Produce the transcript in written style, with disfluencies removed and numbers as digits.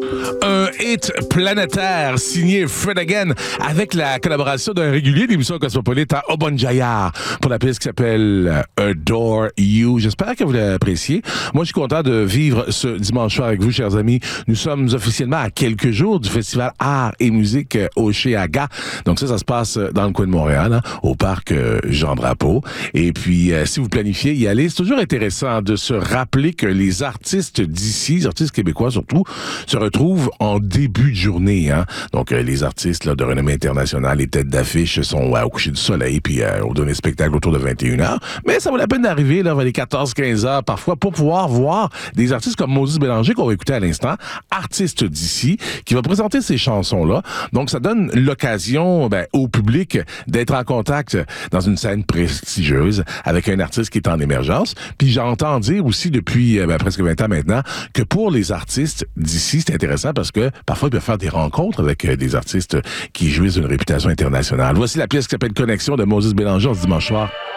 Un hit planétaire signé Fred Again avec la collaboration d'un régulier d'émission Cosmopolite à Obonjaya pour la pièce qui s'appelle Adore You. J'espère que vous l'appréciez. Moi, je suis content de vivre ce dimanche soir avec vous, chers amis. Nous sommes officiellement à quelques jours du festival Art et Musique Oshéaga. Donc ça se passe dans le coin de Montréal, hein, au parc Jean-Drapeau. Et puis, si vous planifiez y aller, c'est toujours intéressant de se rappeler que les artistes d'ici, les artistes québécois surtout, se retrouvent en début de journée. Hein. Donc, les artistes là, de renommée internationale, les têtes d'affiche sont au coucher du soleil, puis on donne un spectacle autour de 21h. Mais ça vaut la peine d'arriver là, vers les 14-15 heures parfois pour pouvoir voir des artistes comme Moses Bélanger, qu'on va écouter à l'instant, artiste d'ici, qui va présenter ces chansons-là. Donc, ça donne l'occasion au public d'être en contact dans une scène prestigieuse avec un artiste qui est en émergence. Puis j'entends dire aussi depuis presque 20 ans maintenant que pour les artistes d'ici, c'est intéressant parce que parfois ils peuvent faire des rencontres avec des artistes qui jouissent d'une réputation internationale. Voici la pièce qui s'appelle Connexion de Moses Bélanger ce dimanche soir.